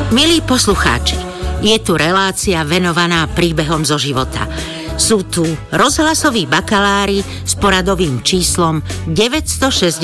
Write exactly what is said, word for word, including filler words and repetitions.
Milí poslucháči, je tu relácia venovaná príbehom zo života. Sú tu rozhlasoví bakalári s poradovým číslom deväťstošesťdesiatosem